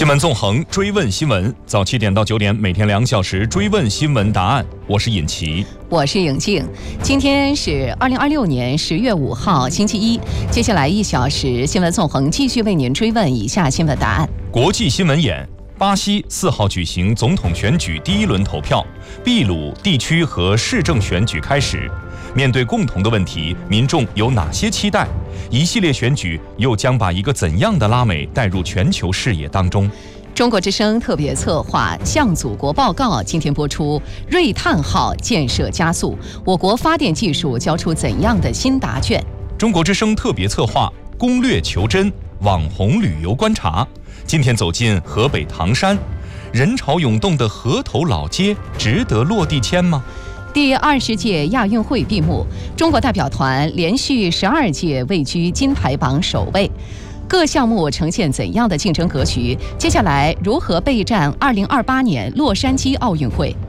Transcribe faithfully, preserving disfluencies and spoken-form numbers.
新闻纵横，追问新闻，早七点到九点，每天两小时追问新闻答案。我是尹奇， 我是颖静。今天是二零二六年十月五号，星期一。接下来一小时，新闻纵横继续为您追问以下新闻答案。 国际新闻眼：巴西四号举行总统选举第一轮投票，秘鲁地区和市政选举开始。面对共同的问题，民众有哪些期待？一系列选举又将把一个怎样的拉美带入全球视野当中？ 中国之声特别策划《向祖国报告》今天播出。锐探号建设加速，我国发电技术交出怎样的新答卷？ 中国之声特别策划攻略求真网红旅游观察，今天走进河北唐山，人潮涌动的河头老街值得落地签吗？ 第二十届亚运会闭幕，中国代表团连续十二届位居金牌榜首位。各项目呈现怎样的竞争格局？接下来如何备战二零二八年洛杉矶奥运会？